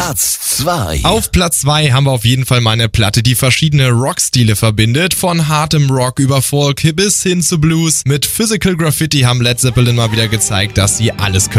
Platz 2. Auf Platz 2 haben wir auf jeden Fall mal eine Platte, die verschiedene Rockstile verbindet. Von hartem Rock über Folk bis hin zu Blues. Mit Physical Graffiti haben Led Zeppelin mal wieder gezeigt, dass sie alles können.